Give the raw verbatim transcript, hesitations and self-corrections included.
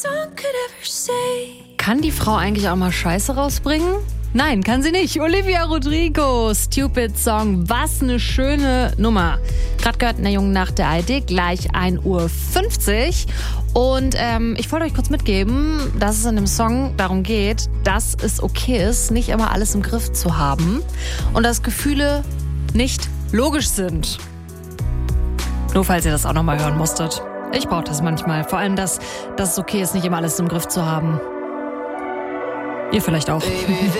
Kann die Frau eigentlich auch mal Scheiße rausbringen? Nein, kann sie nicht. Olivia Rodrigo, Stupid Song. Was eine schöne Nummer. Gerade gehört in der Jungen Nacht der A R D, gleich ein Uhr fünfzig. Und ähm, ich wollte euch kurz mitgeben, dass es in dem Song darum geht, dass es okay ist, nicht immer alles im Griff zu haben. Und dass Gefühle nicht logisch sind. Nur falls ihr das auch nochmal hören musstet. Ich brauche das manchmal. Vor allem, dass, dass es okay ist, nicht immer alles im Griff zu haben. Ihr vielleicht auch.